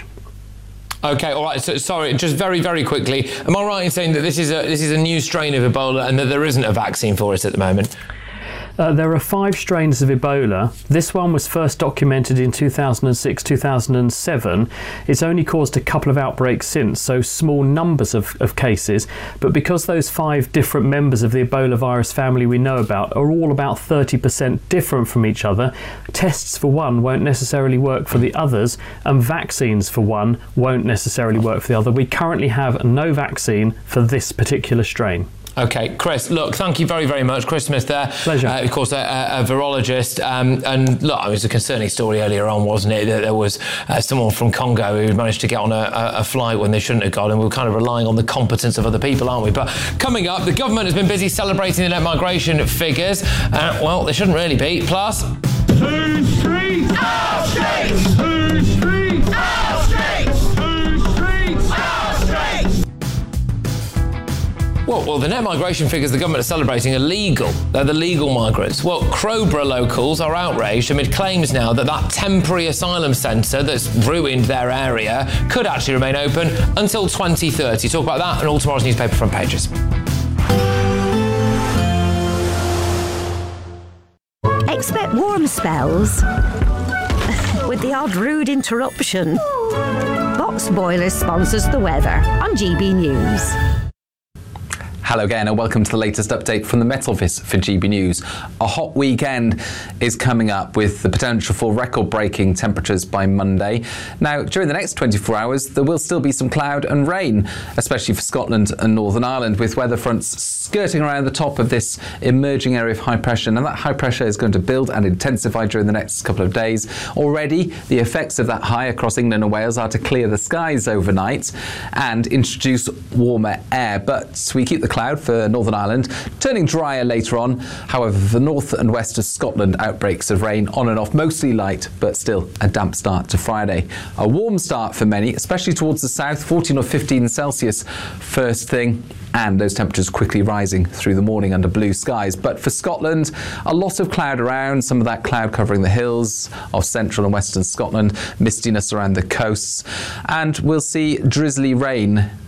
Okay, all right. So, sorry, just very, very quickly. Am I right in saying that this is a new strain of Ebola and that there isn't a vaccine for it at the moment? There are 5 strains of Ebola. This one was first documented in 2006-2007. It's only caused a couple of outbreaks since, so small numbers of cases. But because those 5 different members of the Ebola virus family we know about are all about 30% different from each other, tests for one won't necessarily work for the others, and vaccines for one won't necessarily work for the other. We currently have no vaccine for this particular strain. Okay, Chris, look, thank you very, very much. Chris Smith there. Pleasure. Of course, a virologist. And look, it was a concerning story earlier on, wasn't it? That there was someone from Congo who managed to get on a flight when they shouldn't have gone, and we're kind of relying on the competence of other people, aren't we? But coming up, the government has been busy celebrating the net migration figures. Well, they shouldn't really be. Plus... 2 streets! All streets! 2 streets! All streets! 2 streets! All streets! Well, the net migration figures the government are celebrating are legal. They're the legal migrants. Well, Crowborough locals are outraged amid claims now that that temporary asylum centre that's ruined their area could actually remain open until 2030. Talk about that and all tomorrow's newspaper front pages. Expect warm spells with the odd rude interruption. Box Boilers sponsors the weather on GB News. Hello again and welcome to the latest update from the Met Office for GB News. A hot weekend is coming up with the potential for record-breaking temperatures by Monday. Now, during the next 24 hours, there will still be some cloud and rain, especially for Scotland and Northern Ireland, with weather fronts skirting around the top of this emerging area of high pressure. And that high pressure is going to build and intensify during the next couple of days. Already, the effects of that high across England and Wales are to clear the skies overnight and introduce warmer air. But we keep the cloud for Northern Ireland, turning drier later on. However, for the north and west of Scotland, outbreaks of rain on and off, mostly light, but still a damp start to Friday. A warm start for many, especially towards the south, 14 or 15 Celsius first thing, and those temperatures quickly rising through the morning under blue skies. But for Scotland, a lot of cloud around, some of that cloud covering the hills of central and western Scotland, mistiness around the coasts, and we'll see drizzly rain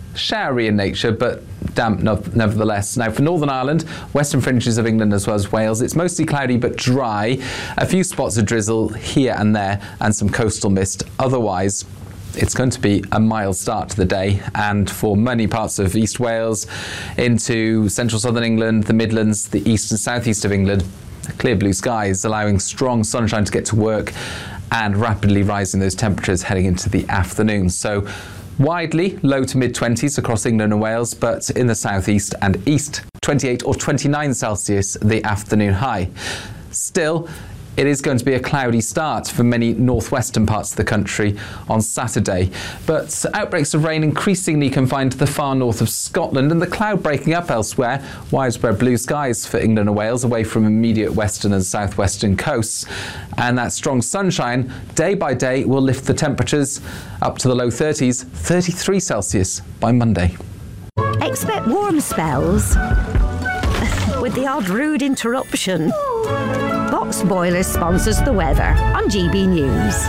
showery in nature, but damp nevertheless. Now for Northern Ireland, western fringes of England as well as Wales, it's mostly cloudy but dry. A few spots of drizzle here and there and some coastal mist. Otherwise, it's going to be a mild start to the day, and for many parts of East Wales into central southern England, the Midlands, the east and southeast of England, clear blue skies allowing strong sunshine to get to work and rapidly rising those temperatures heading into the afternoon. So widely low to mid-20s across England and Wales, but in the southeast and east, 28 or 29 Celsius the afternoon high. Still, it is going to be a cloudy start for many northwestern parts of the country on Saturday, but outbreaks of rain increasingly confined to the far north of Scotland, and the cloud breaking up elsewhere. Widespread blue skies for England and Wales away from immediate western and southwestern coasts, and that strong sunshine day by day will lift the temperatures up to the low 30s, 33 Celsius by Monday. Expect warm spells with the odd rude interruption. Box Boilers sponsors the weather on GB News.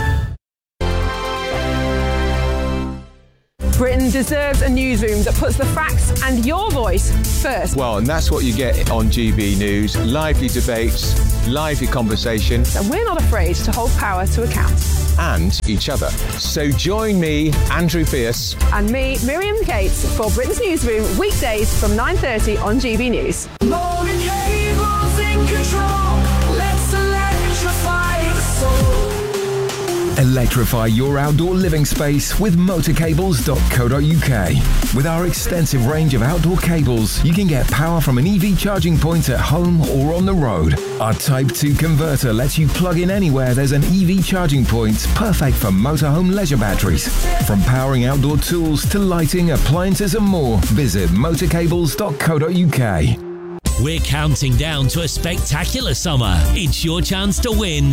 Britain deserves a newsroom that puts the facts and your voice first. Well, and that's what you get on GB News. Lively debates, lively conversation. And we're not afraid to hold power to account. And each other. So join me, Andrew Pierce. And me, Miriam Cates, for Britain's Newsroom, weekdays from 9:30 on GB News. Morgan Cable's in control. Let's electrify the soul. Electrify your outdoor living space with motorcables.co.uk. With our extensive range of outdoor cables, you can get power from an EV charging point at home or on the road. Our Type 2 converter lets you plug in anywhere there's an EV charging point, perfect for motorhome leisure batteries. From powering outdoor tools to lighting, appliances and more, visit motorcables.co.uk. We're counting down to a spectacular summer. It's your chance to win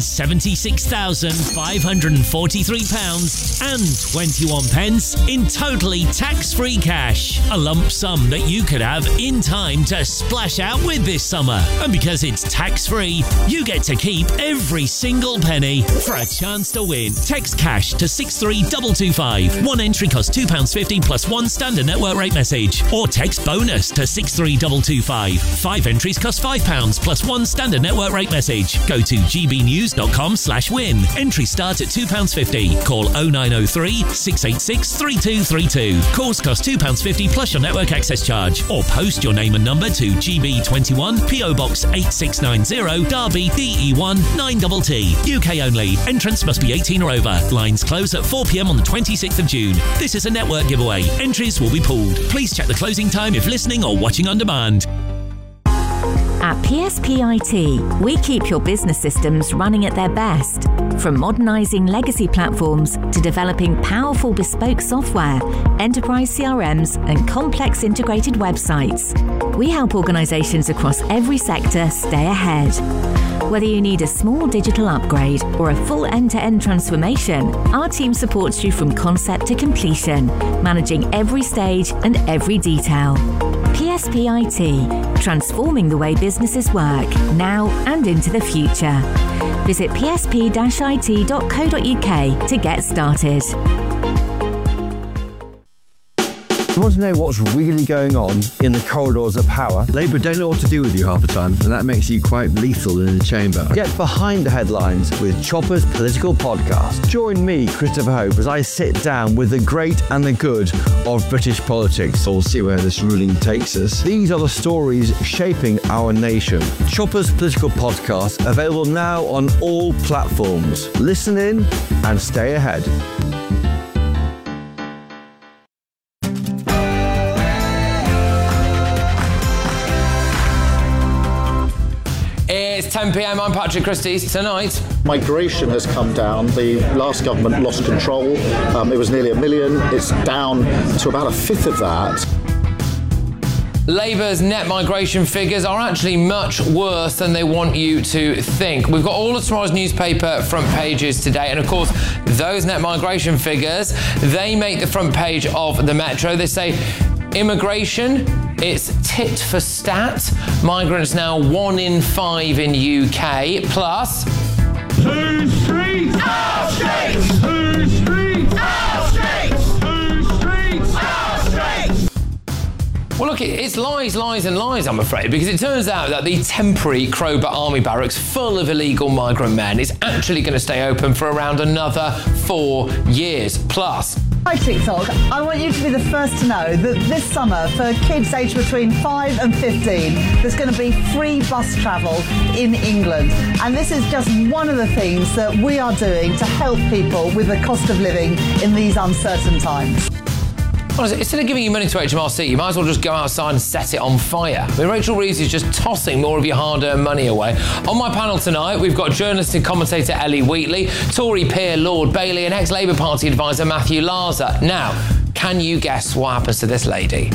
£76,543 and 21 pence in totally tax-free cash. A lump sum that you could have in time to splash out with this summer. And because it's tax-free, you get to keep every single penny. For a chance to win, text cash to 63225. One entry costs £2.50 plus one standard network rate message. Or text bonus to 63225. 5 entries cost £5 plus one standard network rate message. Go to gbnews.com/win. Entries start at £2.50. Call 0903 686 3232. Calls cost £2.50 plus your network access charge. Or post your name and number to GB21 PO Box 8690 Derby DE1 9TT. UK only. Entrance must be 18 or over. Lines close at 4 p.m. on the 26th of June. This is a network giveaway. Entries will be pooled. Please check the closing time if listening or watching on demand. At PSP IT, we keep your business systems running at their best. From modernising legacy platforms to developing powerful bespoke software, enterprise CRMs and complex integrated websites, we help organisations across every sector stay ahead. Whether you need a small digital upgrade or a full end-to-end transformation, our team supports you from concept to completion, managing every stage and every detail. PSP IT, transforming the way businesses work now and into the future. Visit psp-it.co.uk to get started. You want to know what's really going on in the corridors of power? Labour don't know what to do with you half the time, and that makes you quite lethal in the chamber. Get behind the headlines with Chopper's Political Podcast. Join me, Christopher Hope, as I sit down with the great and the good of British politics. We'll see where this ruling takes us. These are the stories shaping our nation. Chopper's Political Podcast, available now on all platforms. Listen in and stay ahead. It's 10 p.m. I'm Patrick Christys. Tonight, migration has come down. The last government lost control. It was nearly 1 million. It's down to about a fifth of that. Labour's net migration figures are actually much worse than they want you to think. We've got all of tomorrow's newspaper front pages today, and of course, those net migration figures, they make the front page of the Metro. They say immigration, it's tit for stat. Migrants now 1 in 5 in UK, plus 2 streets, our streets, 2 streets, our streets, 2 streets, our streets. like it's lies, lies and lies, I'm afraid, because it turns out that the temporary Crowber Army Barracks full of illegal migrant men is actually going to stay open for around another 4 years plus. Hi TikTok, I want you to be the first to know that this summer for kids aged between 5 and 15 there's going to be free bus travel in England, and this is just one of the things that we are doing to help people with the cost of living in these uncertain times. Honestly, instead of giving you money to HMRC, you might as well just go outside and set it on fire. I mean, Rachel Reeves is just tossing more of your hard-earned money away. On my panel tonight, we've got journalist and commentator Ellie Wheatley, Tory peer Lord Bailey, and ex-Labour Party advisor Matthew Larser. Now, can you guess what happens to this lady?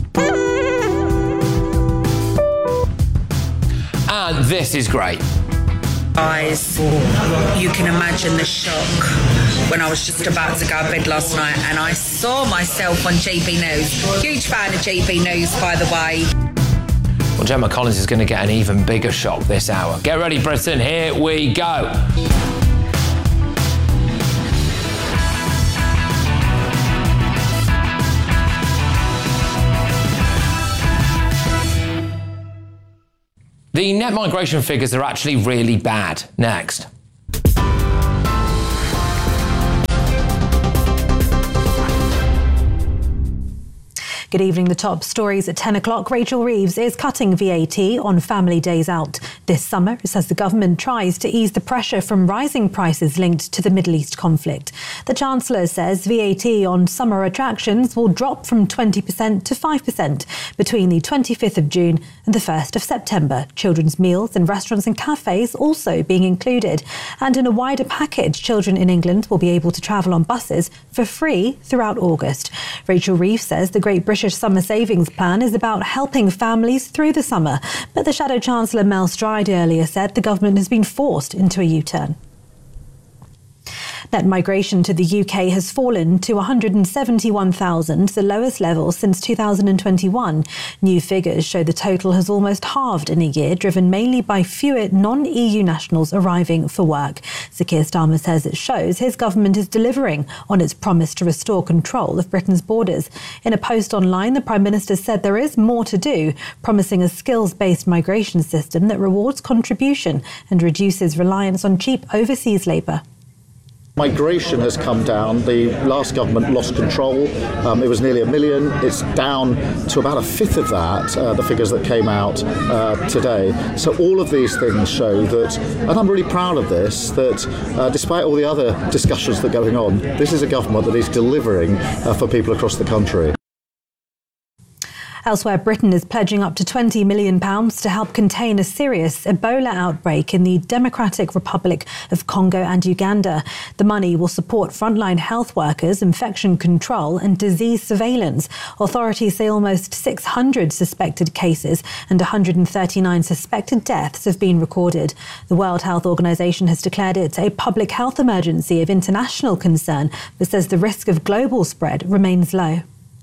And this is great. Guys, you can imagine the shock when I was just about to go to bed last night and I saw myself on GB News. Huge fan of GB News, by the way. Well, Gemma Collins is going to get an even bigger shock this hour. Get ready, Britain. Here we go. The net migration figures are actually really bad. Next. Good evening. The top stories at 10 o'clock. Rachel Reeves is cutting VAT on family days out this summer as the government tries to ease the pressure from rising prices linked to the Middle East conflict. The Chancellor says VAT on summer attractions will drop from 20% to 5% between the 25th of June and the 1st of September. Children's meals and restaurants and cafes also being included. And in a wider package, children in England will be able to travel on buses for free throughout August. Rachel Reeves says the Great British Summer Savings Plan is about helping families through the summer. But the Shadow Chancellor Mel Stride earlier said the government has been forced into a U-turn. Net migration to the UK has fallen to 171,000, the lowest level since 2021. New figures show the total has almost halved in a year, driven mainly by fewer non-EU nationals arriving for work. Sir Keir Starmer says it shows his government is delivering on its promise to restore control of Britain's borders. In a post online, the Prime Minister said there is more to do, promising a skills-based migration system that rewards contribution and reduces reliance on cheap overseas labour. Migration has come down. The last government lost control. It was nearly 1 million. It's down to about a fifth of that, the figures that came out today. So all of these things show that, and I'm really proud of this, that despite all the other discussions that are going on, this is a government that is delivering for people across the country. Elsewhere, Britain is pledging up to £20 million to help contain a serious Ebola outbreak in the Democratic Republic of Congo and Uganda. The money will support frontline health workers, infection control and disease surveillance. Authorities say almost 600 suspected cases and 139 suspected deaths have been recorded. The World Health Organization has declared it a public health emergency of international concern, but says the risk of global spread remains low.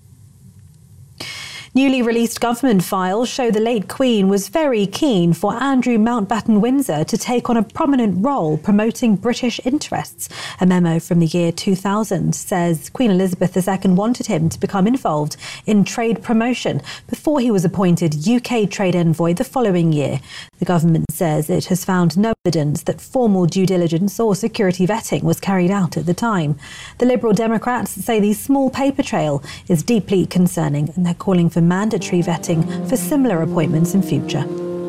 Newly released government files show the late Queen was very keen for Andrew Mountbatten Windsor to take on a prominent role promoting British interests. A memo from the year 2000 says Queen Elizabeth II wanted him to become involved in trade promotion before he was appointed UK trade envoy the following year. The government says it has found no evidence that formal due diligence or security vetting was carried out at the time. The Liberal Democrats say the small paper trail is deeply concerning and they're calling for mandatory vetting for similar appointments in future.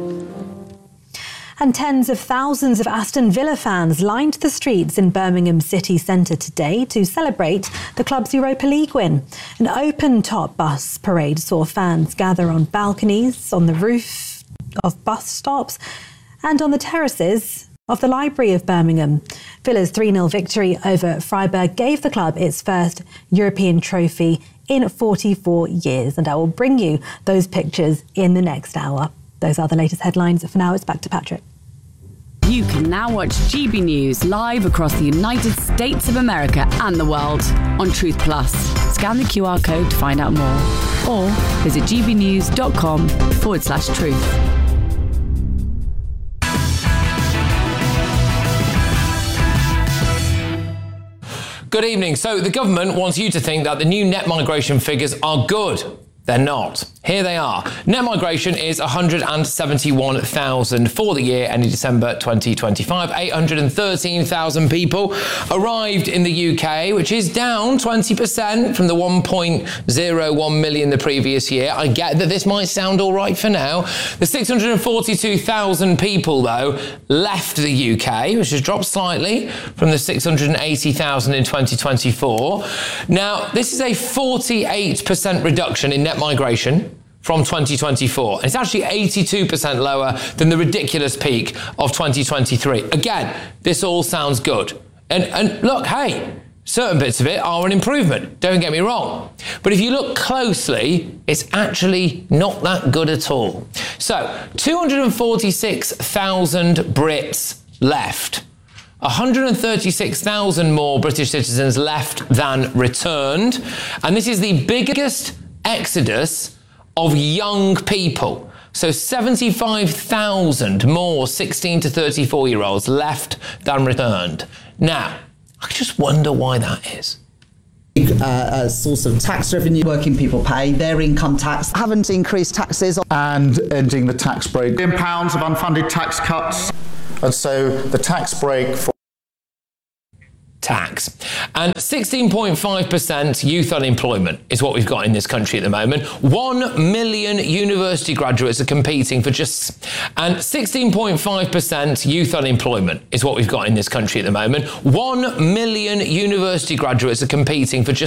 And tens of thousands of Aston Villa fans lined the streets in Birmingham city centre today to celebrate the club's Europa League win. An open-top bus parade saw fans gather on balconies, on the roof of bus stops and on the terraces of the Library of Birmingham. Villa's 3-0 victory over Freiburg gave the club its first European trophy in 44 years. And I will bring you those pictures in the next hour. Those are the latest headlines. For now, it's back to Patrick. You can now watch GB News live across the United States of America and the world on Truth Plus. Scan the QR code to find out more or visit gbnews.com/truth. Good evening. So the government wants you to think that the new net migration figures are good. They're not. Here they are. Net migration is 171,000 for the year ending December 2025. 813,000 people arrived in the UK, which is down 20% from the 1.01 million the previous year. I get that this might sound all right for now. The 642,000 people, though, left the UK, which has dropped slightly from the 680,000 in 2024. Now, this is a 48% reduction in net migration from 2024. It's actually 82% lower than the ridiculous peak of 2023. Again, this all sounds good. And look, hey, certain bits of it are an improvement, don't get me wrong. But if you look closely, it's actually not that good at all. So, 246,000 Brits left. 136,000 more British citizens left than returned. And this is the biggest exodus of young people. So 75,000 more 16 to 34-year-olds left than returned. Now, I just wonder why that is. A source of tax revenue working people pay, their income tax, haven't increased taxes. And ending the tax break. £1 billion of unfunded tax cuts. And so the tax break for tax. And 16.5% youth unemployment is what we've got in this country at the moment. 1 million university graduates are competing for just... And 16.5% youth unemployment is what we've got in this country at the moment. 1 million university graduates are competing for just